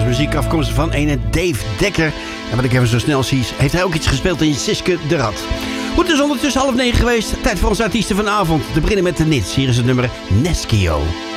muziek afkomstig van ene Dave Dekker. En wat ik even zo snel zie, heeft hij ook iets gespeeld in Siske de Rad. Goed, het is ondertussen 8:30 geweest. Tijd voor onze artiesten vanavond. Te beginnen met de Nits. Hier is het nummer Neskio.